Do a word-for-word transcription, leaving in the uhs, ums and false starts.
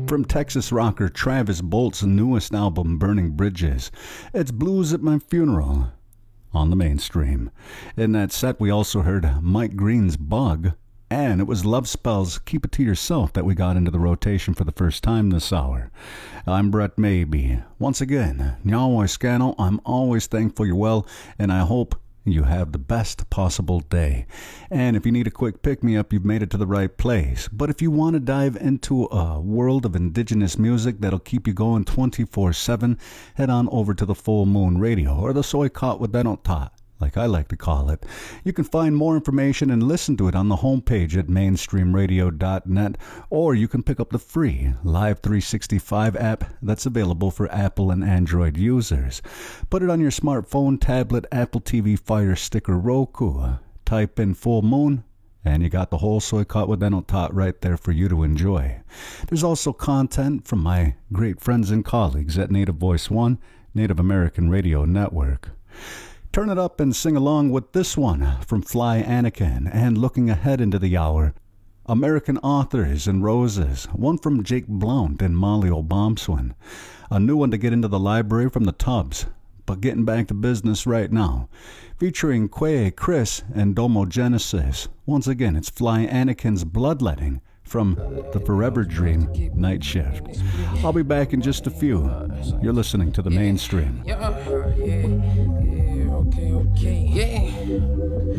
From Texas rocker Travis Bolt's newest album, Burning Bridges, it's Blues at My Funeral on the Mainstream. In that set, we also heard Mike Green's Bug, and it was Love Spell's Keep It To Yourself that we got into the rotation for the first time this hour. I'm Brett Maybe. Once again, Nyawa Scano, I'm always thankful you're well, and I hope you have the best possible day. And if you need a quick pick-me-up, you've made it to the right place. But if you want to dive into a world of indigenous music that'll keep you going twenty-four seven, head on over to the Full Moon Radio, or the Soy Caught with Denota, like I like to call it. You can find more information and listen to it on the homepage at mainstream radio dot net, or you can pick up the free Live three sixty-five app that's available for Apple and Android users. Put it on your smartphone, tablet, Apple T V, Fire Stick, or Roku. Type in Full Moon, and you got the whole Soy Caught with Denota right there for you to enjoy. There's also content from my great friends and colleagues at Native Voice One, Native American Radio Network. Turn it up and sing along with this one from Fly Anakin. And looking ahead into the hour, American Authors and Roses, one from Jake Blount and Molly O'Bombswin. A new one to get into the library from the Tubbs, but getting back to business right now. Featuring Quay, Chris, and Domo Genesis. Once again, it's Fly Anakin's Bloodletting from the Forever Dream Night Shift. I'll be back in just a few. You're listening to the Mainstream. Yeah, yeah, yeah, okay, okay, yeah.